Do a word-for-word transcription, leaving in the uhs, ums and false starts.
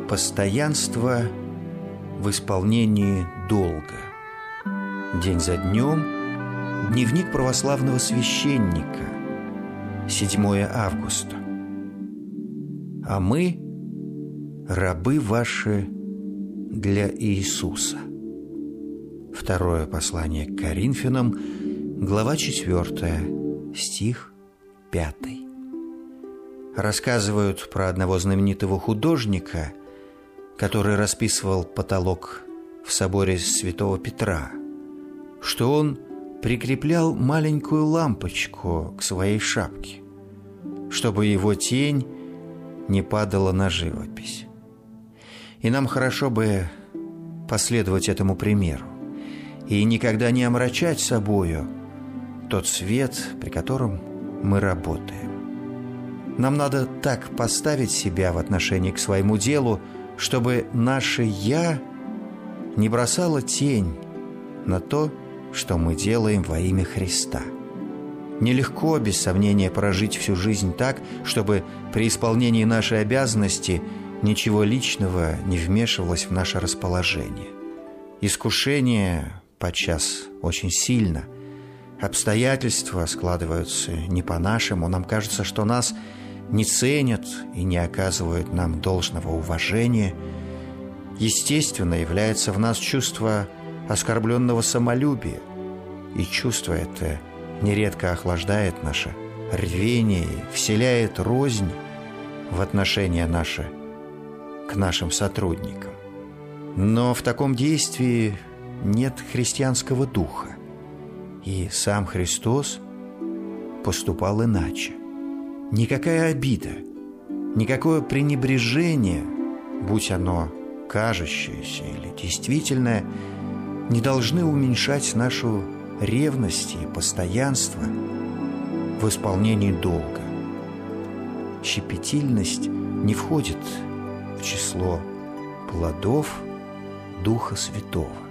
Постоянство в исполнении долга. День за днем. Дневник православного священника. седьмое августа. А мы – рабы ваши для Иисуса. Второе послание к Коринфянам, глава четвёртая, стих пятый. Рассказывают про одного знаменитого художника, который расписывал потолок в соборе Святого Петра, что он прикреплял маленькую лампочку к своей шапке, чтобы его тень не падала на живопись. И нам хорошо бы последовать этому примеру и никогда не омрачать собою тот свет, при котором мы работаем. Нам надо так поставить себя в отношении к своему делу, чтобы наше «я» не бросало тень на то, что мы делаем во имя Христа. Нелегко, без сомнения, прожить всю жизнь так, чтобы при исполнении нашей обязанности ничего личного не вмешивалось в наше расположение. Искушение подчас очень сильно. Обстоятельства складываются не по-нашему. Нам кажется, что нас не ценят и не оказывают нам должного уважения. Естественно, является в нас чувство оскорбленного самолюбия, и чувство это нередко охлаждает наше рвение и вселяет рознь в отношения наши к нашим сотрудникам. Но в таком действии нет христианского духа, и сам Христос поступал иначе. Никакая обида, никакое пренебрежение, будь оно кажущееся или действительное, не должны уменьшать нашу ревность и постоянство в исполнении долга. Щепетильность не входит в число плодов Духа Святого.